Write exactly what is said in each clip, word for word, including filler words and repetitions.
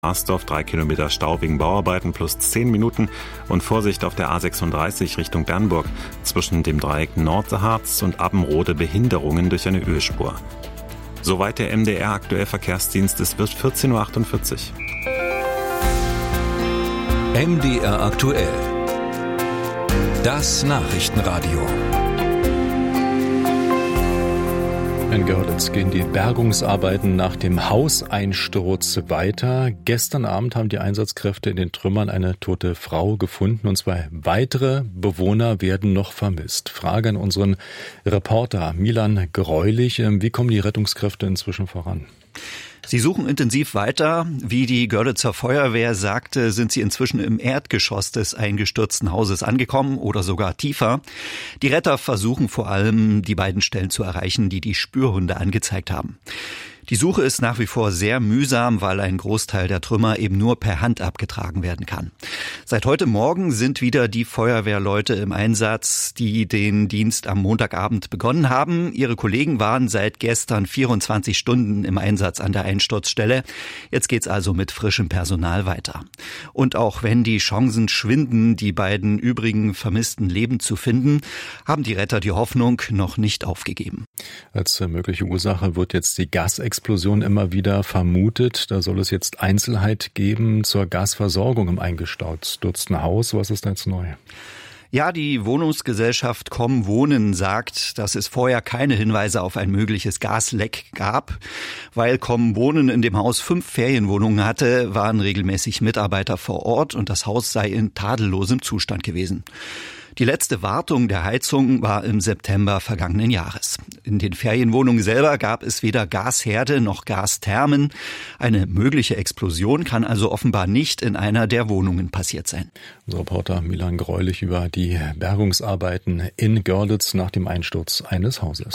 Marsdorf, drei Kilometer Stau wegen Bauarbeiten plus zehn Minuten und Vorsicht auf der A sechsunddreißig Richtung Bernburg zwischen dem Dreieck Nordharz und Abbenrode Behinderungen durch eine Ölspur. Soweit der M D R aktuell Verkehrsdienst, es wird vierzehn Uhr achtundvierzig. M D R aktuell. Das Nachrichtenradio. In Görlitz gehen die Bergungsarbeiten nach dem Hauseinsturz weiter. Gestern Abend haben die Einsatzkräfte in den Trümmern eine tote Frau gefunden und zwei weitere Bewohner werden noch vermisst. Frage an unseren Reporter Milan Greulich. Wie kommen die Rettungskräfte inzwischen voran? Sie suchen intensiv weiter. Wie die Görlitzer Feuerwehr sagte, sind sie inzwischen im Erdgeschoss des eingestürzten Hauses angekommen oder sogar tiefer. Die Retter versuchen vor allem, die beiden Stellen zu erreichen, die die Spürhunde angezeigt haben. Die Suche ist nach wie vor sehr mühsam, weil ein Großteil der Trümmer eben nur per Hand abgetragen werden kann. Seit heute Morgen sind wieder die Feuerwehrleute im Einsatz, die den Dienst am Montagabend begonnen haben. Ihre Kollegen waren seit gestern vierundzwanzig Stunden im Einsatz an der Einsturzstelle. Jetzt geht's also mit frischem Personal weiter. Und auch wenn die Chancen schwinden, die beiden übrigen Vermissten lebend zu finden, haben die Retter die Hoffnung noch nicht aufgegeben. Als mögliche Ursache wird jetzt die Gasexplosion immer wieder vermutet. Da soll es jetzt Einzelheit geben zur Gasversorgung im eingestürzten Haus. Was ist da jetzt neu? Ja, die Wohnungsgesellschaft Komm Wohnen sagt, dass es vorher keine Hinweise auf ein mögliches Gasleck gab. Weil Komm Wohnen in dem Haus fünf Ferienwohnungen hatte, waren regelmäßig Mitarbeiter vor Ort und das Haus sei in tadellosem Zustand gewesen. Die letzte Wartung der Heizung war im September vergangenen Jahres. In den Ferienwohnungen selber gab es weder Gasherde noch Gasthermen. Eine mögliche Explosion kann also offenbar nicht in einer der Wohnungen passiert sein. Unser Reporter Milan Greulich über die Bergungsarbeiten in Görlitz nach dem Einsturz eines Hauses.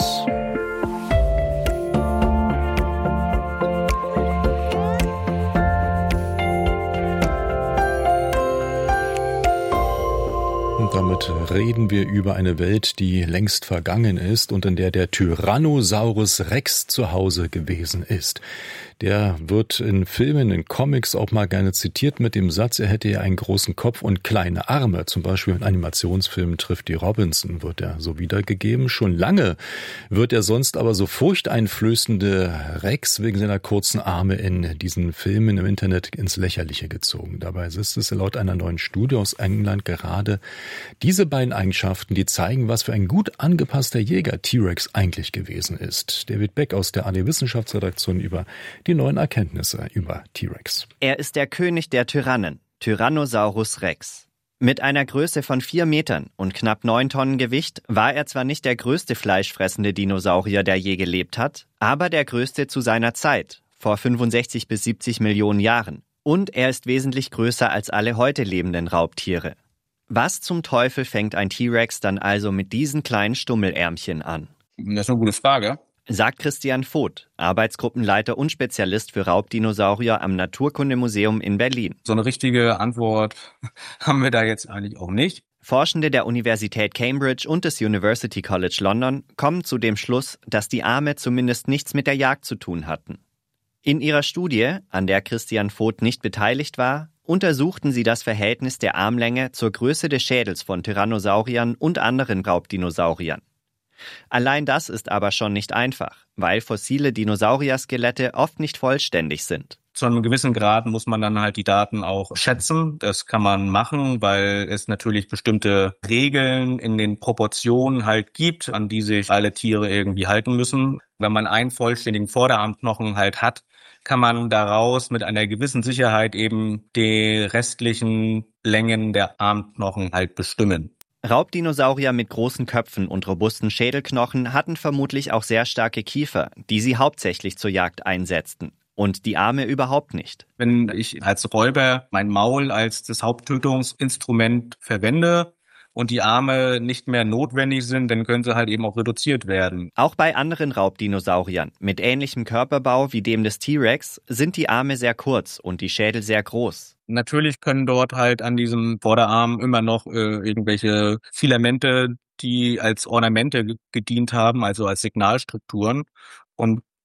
Und damit reden wir über eine Welt, die längst vergangen ist und in der der Tyrannosaurus Rex zu Hause gewesen ist. Der wird in Filmen, in Comics auch mal gerne zitiert mit dem Satz, er hätte ja einen großen Kopf und kleine Arme. Zum Beispiel in Animationsfilmen Trifft die Robinson wird er so wiedergegeben. Schon lange wird er sonst aber so furchteinflößende Rex wegen seiner kurzen Arme in diesen Filmen im Internet ins Lächerliche gezogen. Dabei ist es laut einer neuen Studie aus England gerade diese beiden Eigenschaften, die zeigen, was für ein gut angepasster Jäger T-Rex eigentlich gewesen ist. David Beck aus der A D Wissenschaftsredaktion über die neuen Erkenntnisse über T-Rex. Er ist der König der Tyrannen, Tyrannosaurus Rex. Mit einer Größe von vier Metern und knapp neun Tonnen Gewicht war er zwar nicht der größte fleischfressende Dinosaurier, der je gelebt hat, aber der größte zu seiner Zeit, vor fünfundsechzig bis siebzig Millionen Jahren. Und er ist wesentlich größer als alle heute lebenden Raubtiere. Was zum Teufel fängt ein T-Rex dann also mit diesen kleinen Stummelärmchen an? Das ist eine gute Frage. Sagt Christian Voth, Arbeitsgruppenleiter und Spezialist für Raubdinosaurier am Naturkundemuseum in Berlin. So eine richtige Antwort haben wir da jetzt eigentlich auch nicht. Forschende der Universität Cambridge und des University College London kommen zu dem Schluss, dass die Arme zumindest nichts mit der Jagd zu tun hatten. In ihrer Studie, an der Christian Voth nicht beteiligt war, untersuchten sie das Verhältnis der Armlänge zur Größe des Schädels von Tyrannosauriern und anderen Raubdinosauriern. Allein das ist aber schon nicht einfach, weil fossile Dinosaurier-Skelette oft nicht vollständig sind. Zu einem gewissen Grad muss man dann halt die Daten auch schätzen. Das kann man machen, weil es natürlich bestimmte Regeln in den Proportionen halt gibt, an die sich alle Tiere irgendwie halten müssen. Wenn man einen vollständigen Vorderarmknochen halt hat, kann man daraus mit einer gewissen Sicherheit eben die restlichen Längen der Armknochen halt bestimmen. Raubdinosaurier mit großen Köpfen und robusten Schädelknochen hatten vermutlich auch sehr starke Kiefer, die sie hauptsächlich zur Jagd einsetzten. Und die Arme überhaupt nicht. Wenn ich als Räuber mein Maul als das Haupttötungsinstrument verwende und die Arme nicht mehr notwendig sind, dann können sie halt eben auch reduziert werden. Auch bei anderen Raubdinosauriern mit ähnlichem Körperbau wie dem des T-Rex sind die Arme sehr kurz und die Schädel sehr groß. Natürlich können dort halt an diesem Vorderarm immer noch äh, irgendwelche Filamente, die als Ornamente gedient haben, also als Signalstrukturen. Und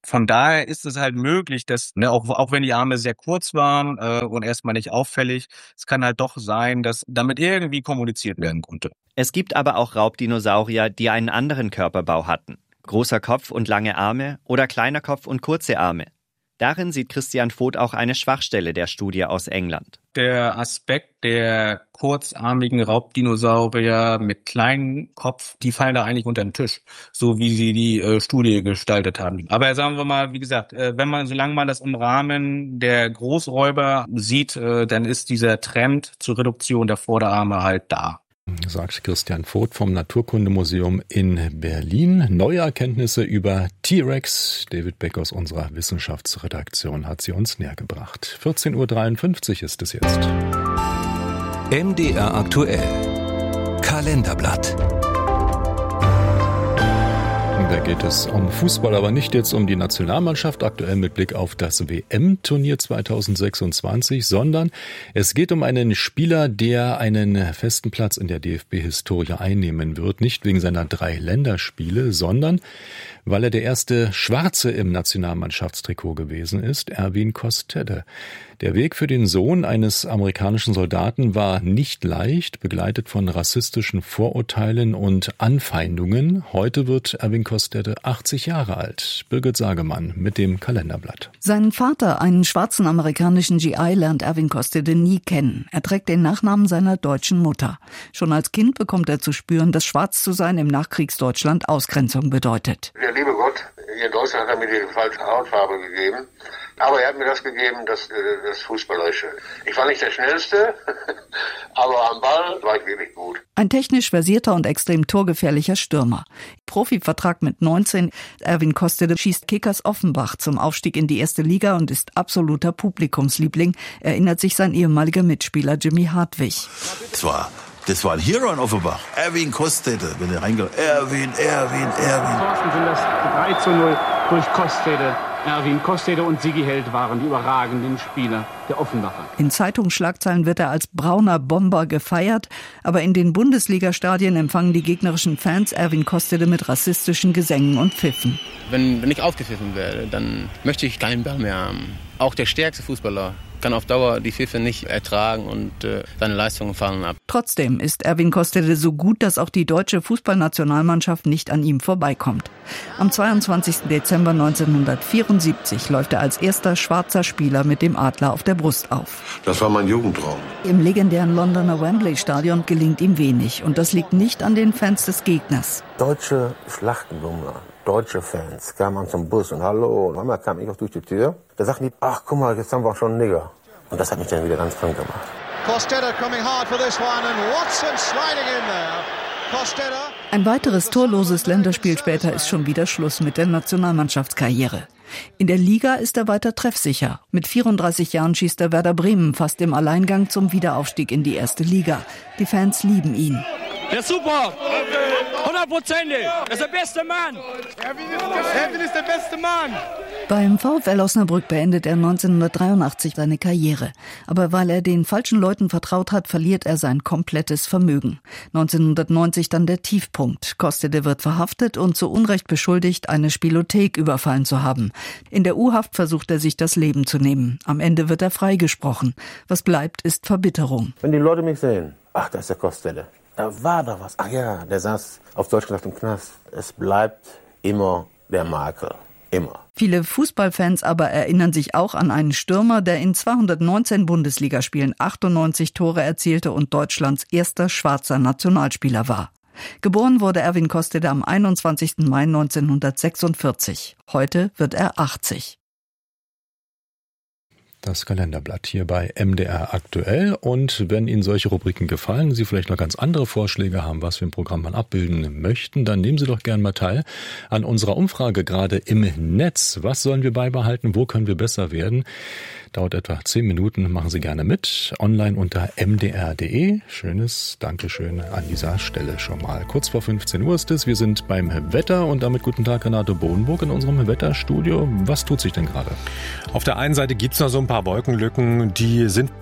Von daher ist es halt möglich, dass, ne, auch, auch wenn die Arme sehr kurz waren äh, und erstmal nicht auffällig, es kann halt doch sein, dass damit irgendwie kommuniziert werden konnte. Es gibt aber auch Raubdinosaurier, die einen anderen Körperbau hatten. Großer Kopf und lange Arme oder kleiner Kopf und kurze Arme. Darin sieht Christian Voth auch eine Schwachstelle der Studie aus England. Der Aspekt der kurzarmigen Raubdinosaurier mit kleinem Kopf, die fallen da eigentlich unter den Tisch, so wie sie die äh, Studie gestaltet haben. Aber sagen wir mal, wie gesagt, äh, wenn man, solange man das im Rahmen der Großräuber sieht, äh, dann ist dieser Trend zur Reduktion der Vorderarme halt da. Sagt Christian Voth vom Naturkundemuseum in Berlin. Neue Erkenntnisse über T-Rex. David Beck aus unserer Wissenschaftsredaktion hat sie uns nähergebracht. vierzehn Uhr dreiundfünfzig ist es jetzt. M D R aktuell. Kalenderblatt. Da geht es um Fußball, aber nicht jetzt um die Nationalmannschaft, aktuell mit Blick auf das W M-Turnier zweitausendsechsundzwanzig, sondern es geht um einen Spieler, der einen festen Platz in der D F B-Historie einnehmen wird. Nicht wegen seiner drei Länderspiele, sondern weil er der erste Schwarze im Nationalmannschaftstrikot gewesen ist, Erwin Kostede. Der Weg für den Sohn eines amerikanischen Soldaten war nicht leicht, begleitet von rassistischen Vorurteilen und Anfeindungen. Heute wird Erwin Kostede achtzig Jahre alt. Birgit Sagemann mit dem Kalenderblatt. Seinen Vater, einen schwarzen amerikanischen G I, lernt Erwin Kostede nie kennen. Er trägt den Nachnamen seiner deutschen Mutter. Schon als Kind bekommt er zu spüren, dass schwarz zu sein im Nachkriegsdeutschland Ausgrenzung bedeutet. Der liebe Gott, hier in Deutschland hat er mir die falsche Hautfarbe gegeben. Aber er hat mir das gegeben, das, das Fußballerische. Ich war nicht der Schnellste, aber am Ball war ich wirklich gut. Ein technisch versierter und extrem torgefährlicher Stürmer. Profivertrag mit neunzehn. Erwin Kostede schießt Kickers Offenbach zum Aufstieg in die erste Liga und ist absoluter Publikumsliebling, erinnert sich sein ehemaliger Mitspieler Jimmy Hartwig. Das war, das war ein Hero in Offenbach. Erwin Kostede, wenn er reingeht. Erwin, Erwin, Erwin. Thorsten sind das drei zu null durch Kostede. Erwin Kostede und Sigi Held waren die überragenden Spieler der Offenbacher. In Zeitungsschlagzeilen wird er als brauner Bomber gefeiert, aber in den Bundesliga-Stadien empfangen die gegnerischen Fans Erwin Kostede mit rassistischen Gesängen und Pfiffen. Wenn, wenn ich aufgepfiffen werde, dann möchte ich keinen Ball mehr haben. Auch der stärkste Fußballer kann auf Dauer die Pfiffe nicht ertragen und äh, seine Leistungen fallen ab. Trotzdem ist Erwin Kostede so gut, dass auch die deutsche Fußballnationalmannschaft nicht an ihm vorbeikommt. Am zweiundzwanzigsten Dezember neunzehnhundertvierundsiebzig läuft er als erster schwarzer Spieler mit dem Adler auf der Brust auf. Das war mein Jugendtraum. Im legendären Londoner Wembley-Stadion gelingt ihm wenig und das liegt nicht an den Fans des Gegners. Deutsche Schlachtenbummler, deutsche Fans kamen zum Bus und hallo, und einmal kam ich auch durch die Tür. Da sagten die, ach guck mal, jetzt haben wir auch schon einen Nigger. Und das hat mich dann wieder ganz krank gemacht. Kostede coming hard for this one and Watson sliding in there. Kostede. Ein weiteres torloses Länderspiel später ist schon wieder Schluss mit der Nationalmannschaftskarriere. In der Liga ist er weiter treffsicher. Mit vierunddreißig Jahren schießt er Werder Bremen fast im Alleingang zum Wiederaufstieg in die erste Liga. Die Fans lieben ihn. Der ist super! hundertprozentig! Er ist der beste Mann! Erwin ist der beste Mann! Beim VfL Osnabrück beendet er neunzehnhundertdreiundachtzig seine Karriere. Aber weil er den falschen Leuten vertraut hat, verliert er sein komplettes Vermögen. neunzehnhundertneunzig dann der Tiefpunkt. Kostede wird verhaftet und zu Unrecht beschuldigt, eine Spielothek überfallen zu haben. In der U-Haft versucht er sich das Leben zu nehmen. Am Ende wird er freigesprochen. Was bleibt, ist Verbitterung. Wenn die Leute mich sehen, ach, da ist der Kostede. Da war doch was. Ach ja, der saß auf Deutsch gesagt im Knast. Es bleibt immer der Makel. Immer. Viele Fußballfans aber erinnern sich auch an einen Stürmer, der in zweihundertneunzehn Bundesligaspielen achtundneunzig Tore erzielte und Deutschlands erster schwarzer Nationalspieler war. Geboren wurde Erwin Kostede am einundzwanzigsten Mai neunzehnhundertsechsundvierzig. Heute wird er achtzig. Das Kalenderblatt hier bei M D R aktuell. Und wenn Ihnen solche Rubriken gefallen, Sie vielleicht noch ganz andere Vorschläge haben, was wir im Programm mal abbilden möchten, dann nehmen Sie doch gern mal teil an unserer Umfrage gerade im Netz. Was sollen wir beibehalten? Wo können wir besser werden? Dauert etwa zehn Minuten. Machen Sie gerne mit. Online unter m d r punkt d e. Schönes Dankeschön an dieser Stelle schon mal. Kurz vor fünfzehn Uhr ist es. Wir sind beim Wetter und damit guten Tag, Renate Bohnenburg in unserem Wetterstudio. Was tut sich denn gerade? Auf der einen Seite gibt's noch so ein paar Wolkenlücken, die sind